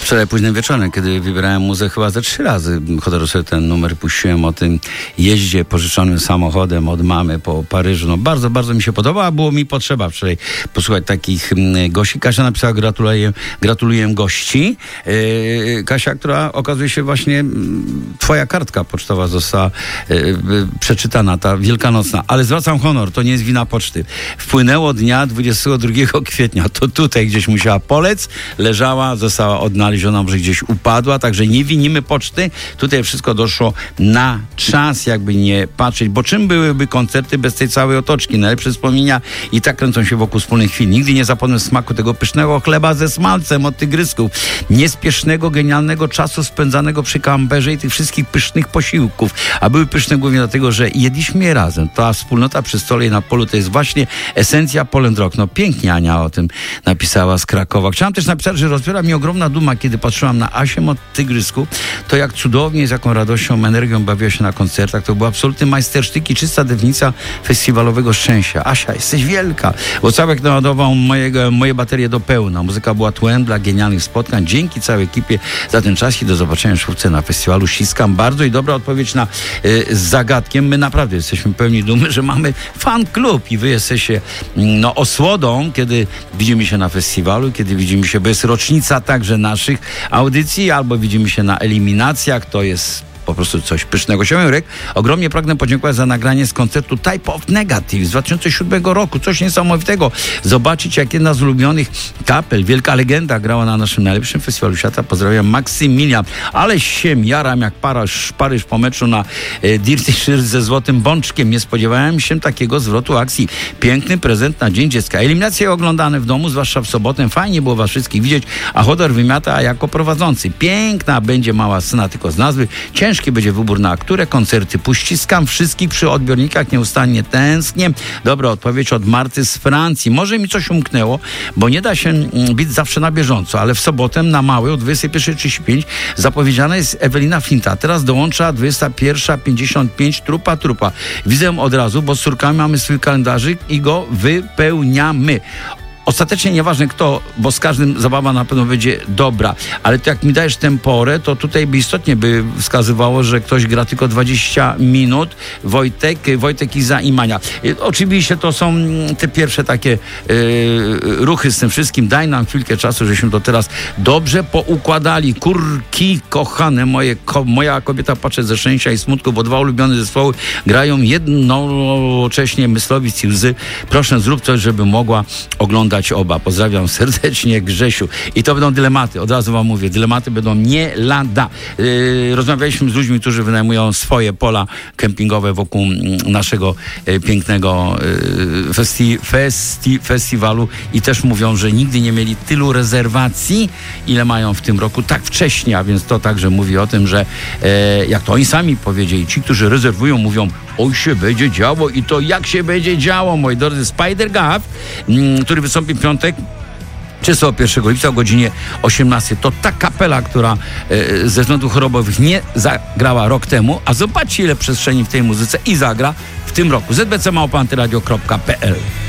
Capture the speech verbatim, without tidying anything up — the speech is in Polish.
Wczoraj późnym wieczorem, kiedy wybierałem muzykę, chyba ze trzy razy chodzę sobie ten numer puściłem o tym jeździe pożyczonym samochodem od mamy po Paryżu. No bardzo, bardzo mi się podoba, a było mi potrzeba wczoraj posłuchać takich gości. Kasia napisała gratuluję, gratuluję gości. Yy, Kasia, która okazuje się właśnie twoja kartka pocztowa została yy, przeczytana, ta wielkanocna. Ale zwracam honor, to nie jest wina poczty. Wpłynęło dnia dwudziestego drugiego kwietnia. To tutaj gdzieś musiała polec, leżała, została odnaleziona, może gdzieś upadła, także nie winimy poczty. Tutaj wszystko doszło na czas, jakby nie patrzeć, bo czym byłyby koncerty bez tej całej otoczki? Najlepsze wspomnienia i tak kręcą się wokół wspólnych chwil. Nigdy nie zapomnę smaku tego pysznego chleba ze smalcem od tygrysków, niespiesznego, genialnego czasu spędzanego przy kamperze i tych wszystkich pysznych posiłków. A były pyszne głównie dlatego, że jedliśmy je razem. Ta wspólnota przy stole i na polu to jest właśnie esencja Poland Rock. No pięknie Ania o tym napisała z Krakowa. Chciałam też napisać, że rozbiera mi ogromna duma, kiedy patrzyłam na Asię od tygrysku, to jak cudownie, z jaką radością, energią bawiła się na koncertach. To był absolutny majstersztyk i czysta definicja festiwalowego szczęścia. Asia, jesteś wielka. Włocławek naładował mojego, moje baterie do pełna. Muzyka była tłem dla genialnych spotkań. Dzięki całej ekipie za ten czas i do zobaczenia szówce na festiwalu. Ściskam bardzo i dobra odpowiedź na y, z zagadkiem. My naprawdę jesteśmy pełni dumy, że mamy fan klub i wy jesteście no, osłodą, kiedy widzimy się na festiwalu, kiedy widzimy się, bo jest rocznica także naszych audycji, albo widzimy się na eliminacjach, to jest po prostu coś pysznego. Siemurek, ogromnie pragnę podziękować za nagranie z koncertu Type of Negative z dwa tysiące siódmego roku. Coś niesamowitego. Zobaczyć, jak jedna z ulubionych kapel, wielka legenda, grała na naszym najlepszym festiwalu świata. Pozdrawiam, Maksymilian. Ale się jaram jak Paryż, Paryż po meczu na e, Dirty Shirt ze złotym bączkiem. Nie spodziewałem się takiego zwrotu akcji. Piękny prezent na Dzień Dziecka. Eliminacje oglądane w domu, zwłaszcza w sobotę. Fajnie było was wszystkich widzieć, a Chodor wymiata jako prowadzący. Piękna będzie mała scena, tylko z nazwy. Ciężko Ciężki będzie wybór, na które koncerty. Puściskam wszystkich przy odbiornikach, nieustannie tęsknię. Dobra odpowiedź od Marty z Francji. Może mi coś umknęło, bo nie da się być zawsze na bieżąco, ale w sobotę na Małej o dwudziestej pierwszej trzydzieści pięć zapowiedziana jest Ewelina Flinta. Teraz dołącza dwudziesta pierwsza pięćdziesiąt pięć trupa trupa. Widzę od razu, bo z córkami mamy swój kalendarzyk i go wypełniamy. Ostatecznie nieważne kto, bo z każdym zabawa na pewno będzie dobra, ale to jak mi dajesz tę porę, to tutaj by istotnie by wskazywało, że ktoś gra tylko dwadzieścia minut. Wojtek, Wojtek Iza i Mania. Oczywiście to są te pierwsze takie yy, ruchy z tym wszystkim. Daj nam chwilkę czasu, żeśmy to teraz dobrze poukładali. Kurki kochane moje, ko, moja kobieta patrzy ze szczęścia i smutku, bo dwa ulubione zespoły grają jednocześnie Myslowic i Łzy. Proszę, zrób coś, żeby mogła oglądać oba. Pozdrawiam serdecznie, Grzesiu. I to będą dylematy. Od razu wam mówię. Dylematy będą nie lada. Yy, rozmawialiśmy z ludźmi, którzy wynajmują swoje pola kempingowe wokół naszego yy, pięknego yy, festi, festi, festiwalu i też mówią, że nigdy nie mieli tylu rezerwacji, ile mają w tym roku, tak wcześnie, a więc to także mówi o tym, że yy, jak to oni sami powiedzieli, ci, którzy rezerwują, mówią, oj się będzie działo i to jak się będzie działo, moi drodzy. Spider Gaff, yy, który wystąpi w piątek, trzydziestego pierwszego lipca o godzinie osiemnastej. To ta kapela, która e, ze względów chorobowych nie zagrała rok temu, a zobaczcie ile przestrzeni w tej muzyce i zagra w tym roku. z b c małpa antyradio kropka p l